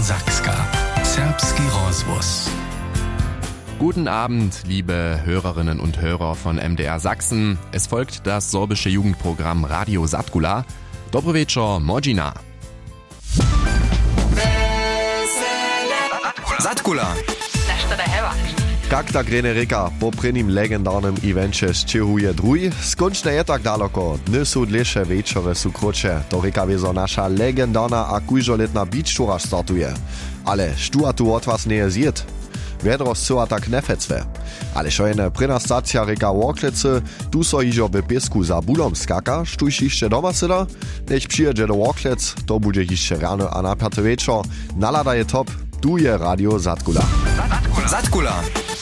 Sakska. Serbski rozwóz. Guten Abend, liebe Hörerinnen und Hörer von MDR Sachsen. Es folgt das sorbische Jugendprogramm Radio Zadgula. Dobry wieczór, Modzina. Zadgula. Jak tak Rene Rika po prvním legendarnym evencie sčihuje druj, skončne je tak daleko. Dny sú dlhšie, večere sú krótše. To Rika wiezo nasza legendarna a kujžoletna beach tour startuje. Ale štu a tu od was nie je zjed. Vedro zcela tak nefecve. Ale šo je prina stacja Rika Worklice, tu so hižo w piesku za bulom skaka, štuž hišće doma syda, nech přijedzie do Worklic, to bude hišće rano a napjate večer. Nalada je top, tu je Radio Zadgula. Zadgula.